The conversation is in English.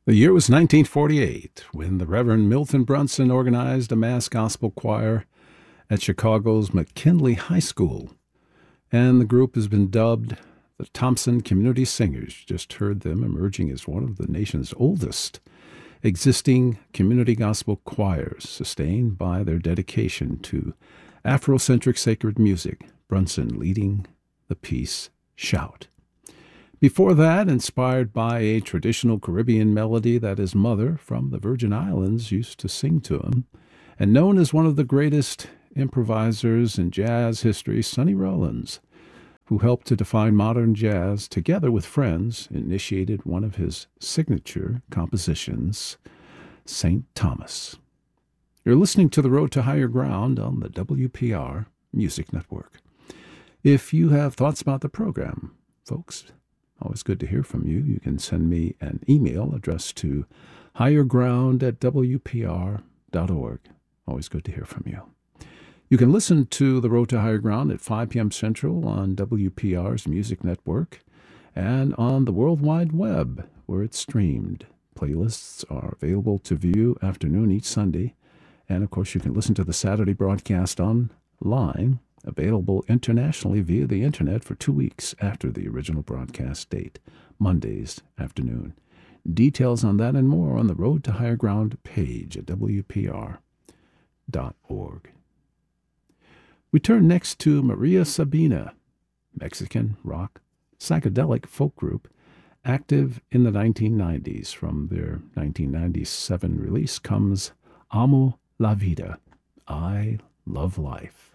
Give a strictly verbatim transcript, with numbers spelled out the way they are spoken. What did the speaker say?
The year was nineteen forty-eight, when the Reverend Milton Brunson organized a mass gospel choir at Chicago's McKinley High School, and the group has been dubbed the Thompson Community Singers. Just heard them emerging as one of the nation's oldest existing community gospel choirs, sustained by their dedication to Afrocentric sacred music, Brunson leading the piece Shout. Before that, inspired by a traditional Caribbean melody that his mother from the Virgin Islands used to sing to him, and known as one of the greatest improvisers in jazz history, Sonny Rollins, who helped to define modern jazz, together with friends, initiated one of his signature compositions, Saint Thomas. You're listening to The Road to Higher Ground on the W P R Music Network. If you have thoughts about the program, folks, always good to hear from you. You can send me an email addressed to higherground at w p r dot org. Always good to hear from you. You can listen to The Road to Higher Ground at five p.m. Central on W P R's Music Network and on the World Wide Web, where it's streamed. Playlists are available to view afternoon each Sunday. And, of course, you can listen to the Saturday broadcast online, available internationally via the Internet for two weeks after the original broadcast date, Mondays afternoon. Details on that and more on the Road to Higher Ground page at w p r dot org. We turn next to Maria Sabina, Mexican rock psychedelic folk group, active in the nineteen nineties. From their nineteen ninety-seven release comes Amo la Vida, I Love Life.